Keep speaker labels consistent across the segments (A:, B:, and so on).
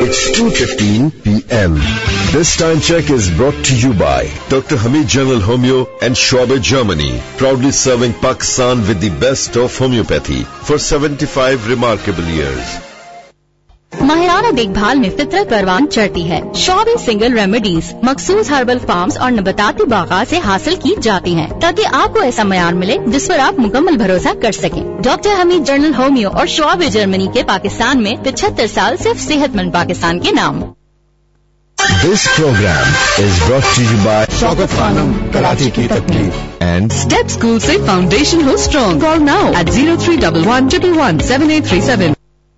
A: It's 2:15 p.m. This time check is brought to you by Dr. Hamid General Homeo and Schwabe, Germany, proudly serving Pakistan with the best of homeopathy for 75 remarkable years.
B: माहिराना देखभाल में फितरत परवान चढ़ती है। शॉबे single remedies मखसूस herbal farms और नबाताती बागात से हासिल की जाती हैं, ताकि आपको ऐसा मयार मिले जिस पर आप मुकम्मल भरोसा कर सकें। डॉक्टर हमीद जनरल होमियो और शॉबे जर्मनी के पाकिस्तान में 75 साल सिर्फ सेहतमंद पाकिस्तान के नाम।
A: This program is brought to you by
C: Shaukat Khanam Karachi की तकलीफ
A: and
D: Step School से फाउंडेशन हो स्ट्रॉन्ग। Call now at 0311117837.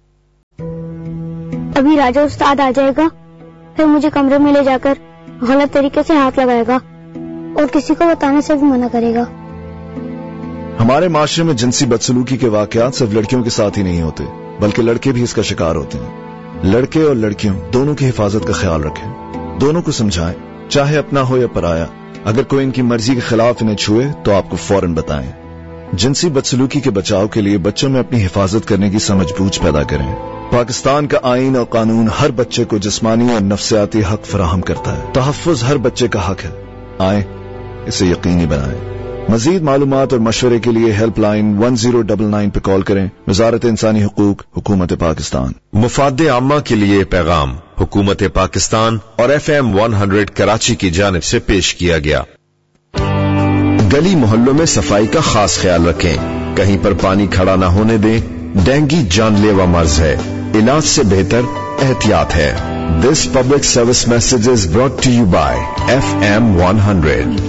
E: अभी राजा उस्ताद आ जाएगा, फिर मुझे कमरे में ले जाकर गलत तरीके से हाथ लगाएगा और किसी को बताने से भी मना करेगा।
F: हमारे माशरे में जिनसी बदसलूकी के वाकयात सिर्फ लड़कियों के साथ ही नहीं होते, बल्कि लड़के भी इसका शिकार होते हैं। लड़के और लड़कियों दोनों की हिफाजत का ख्याल रखें, दोनों को समझाएं, चाहे अपना हो या पराया। अगर कोई इनकी मर्जी के खिलाफ इन्हें छुए तो आपको फौरन बताएं। जिनसी बदसलूकी के बचाव के लिए बच्चों में अपनी हिफाजत करने की समझ बूझ पैदा करें। पाकिस्तान का आईन और कानून हर बच्चे को जिस्मानी और नफ्सियाती हक फराहम करता है। तहफ़्फ़ुज़ हर बच्चे का हक है। आए इसे यकीनी बनाएं। मजीद मालूमात और मशवरे के लिए हेल्पलाइन 1099 पे कॉल करें। वज़ारत इंसानी हुकूक, हुकूमत पाकिस्तान।
A: मुफादे आम्मा के लिए पैगाम हुकूमत पाकिस्तान और FM 100 कराची की जानिब से पेश किया गया। गली मोहल्लों में सफाई का खास ख्याल रखें। कहीं पर पानी खड़ा न होने दें। डेंगू जानलेवा मर्ज है, इलाज से बेहतर एहतियात है। This public service message is brought to you bye FM 100।